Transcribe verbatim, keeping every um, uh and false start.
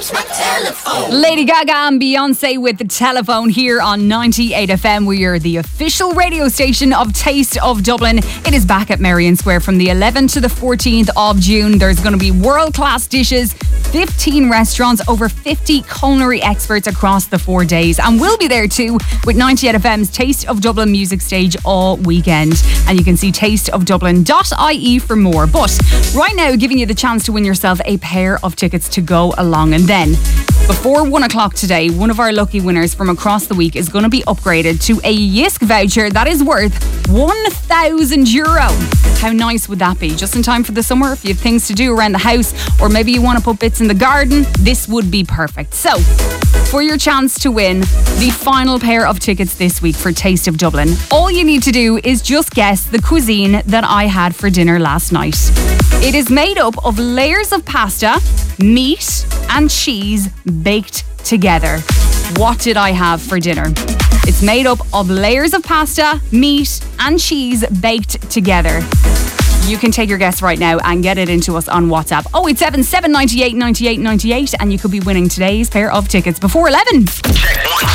Lady Gaga and Beyonce with The Telephone here on ninety-eight F M. We are the official radio station of Taste of Dublin. It is back at Merrion Square from the eleventh to the fourteenth of June. There's going to be world-class dishes, fifteen restaurants, over fifty culinary experts across the four days. And we'll be there too with ninety-eight F M's Taste of Dublin music stage all weekend. And you can see taste of dublin dot I E for more. But right now, giving you the chance to win yourself a pair of tickets to go along. And then, before one o'clock today, one of our lucky winners from across the week is going to be upgraded to a Yisk voucher that is worth one thousand euro. How nice would that be? Just in time for the summer, if you have things to do around the house, or maybe you want to put bits in the garden, this would be perfect. So, for your chance to win the final pair of tickets this week for Taste of Dublin, all you need to do is just guess the cuisine that I had for dinner last night. It is made up of layers of pasta, meat and cheese baked together. What did I have for dinner? It's made up of layers of pasta, meat and cheese baked together. You can take your guess right now and get it into us on WhatsApp. oh eight seven, seven nine eight, nine eight nine eight, and you could be winning today's pair of tickets before eleven. Check one.